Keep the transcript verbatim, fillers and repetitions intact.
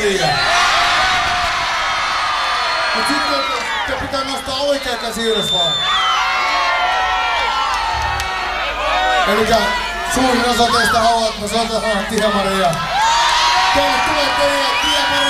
tiedä. Mut sitten te pitää nostaa oikea käsi ylös vaan. Elikkä suurin osa teistä haluaa, että mä soitan Tiia Maria. Teille tulee teille Tiia Maria.